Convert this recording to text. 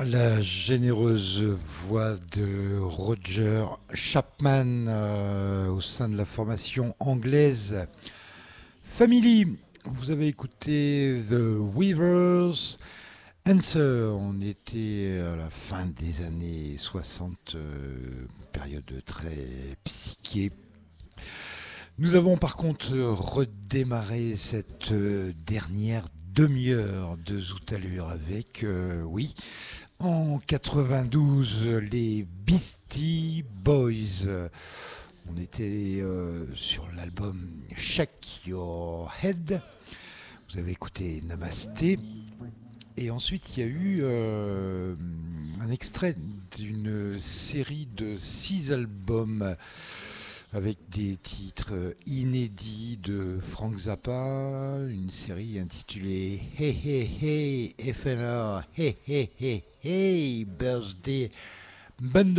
La généreuse voix de Roger Chapman au sein de la formation anglaise Family. Vous avez écouté The Weavers Answer. On était à la fin des années 60, période très psyché. Nous avons par contre redémarré cette dernière demi-heure de Zoutalure avec, oui, en 92, les Beastie Boys. On était sur l'album Shake Your Head. Vous avez écouté Namasté. Et ensuite, il y a eu un extrait d'une série de 6 albums avec des titres inédits de Frank Zappa, une série intitulée Hey Hey Hey FNR Hey Hey Hey Hey Birthday Bundle.